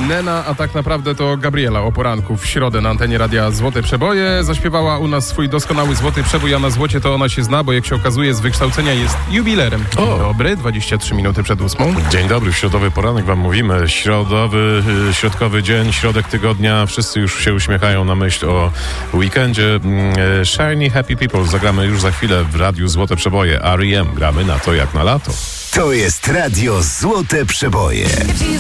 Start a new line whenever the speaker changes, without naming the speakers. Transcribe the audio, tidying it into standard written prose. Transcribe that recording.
Nena, a tak naprawdę to Gabriela o poranku w środę na antenie Radia Złote Przeboje. Zaśpiewała u nas swój doskonały Złoty Przebój, a na złocie to ona się zna, bo jak się okazuje z wykształcenia jest jubilerem. Dzień dobry, 23 minuty przed 8.
Dzień dobry, w środowy poranek wam mówimy. Środkowy dzień, środek tygodnia. Wszyscy już się uśmiechają na myśl o weekendzie. Shiny Happy People zagramy już za chwilę w Radiu Złote Przeboje. R.E.M. gramy na to jak na lato.
To jest Radio Złote Przeboje.